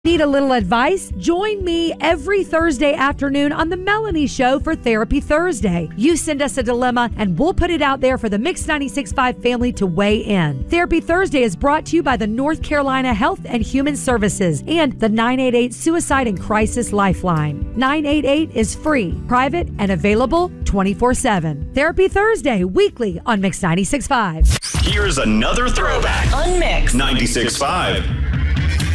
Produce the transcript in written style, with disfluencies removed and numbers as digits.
Need a little advice? Join me every Thursday afternoon on The Melanie Show for Therapy Thursday. You send us a dilemma and we'll put it out there for the Mix 96.5 family to weigh in. Therapy Thursday is brought to you by the North Carolina Health and Human Services and the 988 Suicide and Crisis Lifeline. 988 is free, private, and available 24/7. Therapy Thursday, weekly on Mix 96.5. Here's another throwback on Mix 96.5.